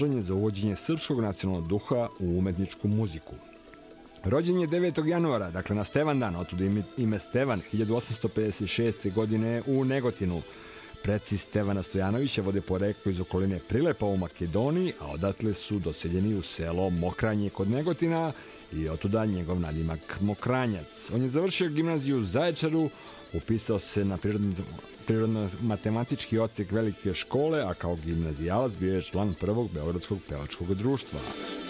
za uvođenje srpskog nacionalnog duha u umetničku muziku. Rođen je 9. januara, dakle na Stevandan, otud ime Stevan, 1856. godine u Negotinu. Preci Stevana Stojanovića vode poreklo iz okoline Prilepa u Makedoniji, a odatle su doseljeni u selo Mokranje kod Negotina i otuda njegov nadimak Mokranjac. On je završio gimnaziju u Zaječaru, upisao se na prirodno-matematički odsek velike škole, a kao gimnazijalac bio je član prvog beogradskog pevačkog društva.